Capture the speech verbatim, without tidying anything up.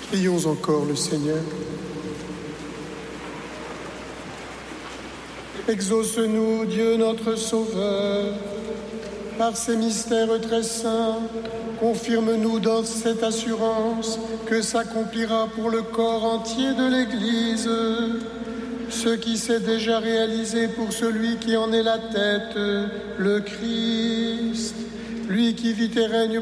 Prions encore le Seigneur. Exauce-nous, Dieu notre Sauveur, par ces mystères très saints, confirme-nous dans cette assurance que s'accomplira pour le corps entier de l'Église ce qui s'est déjà réalisé pour celui qui en est la tête, le Christ, lui qui vit et règne